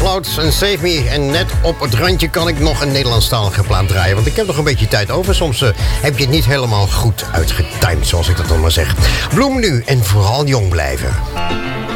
Out en Save Me. En net op het randje kan ik nog een Nederlandstalige plaat draaien. Want ik heb nog een beetje tijd over. Soms heb je het niet helemaal goed uitgetimed, zoals ik dat dan maar zeg. Bloem nu en vooral jong blijven.